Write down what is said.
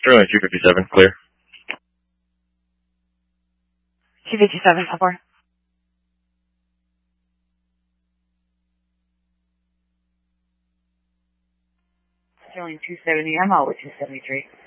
Sterling 257, clear. 257, 4. Sterling 270, I'm out with 273.